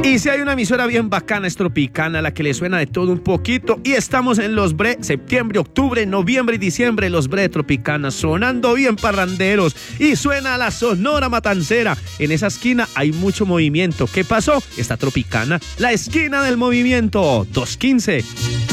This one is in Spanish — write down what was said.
Y si hay una emisora bien bacana, es Tropicana, la que le suena de todo un poquito. Y estamos en los septiembre, octubre, noviembre y diciembre, los de Tropicana, sonando bien parranderos. Y suena la Sonora Matancera. En esa esquina hay mucho movimiento. ¿Qué pasó? Está Tropicana, la esquina del movimiento. 215.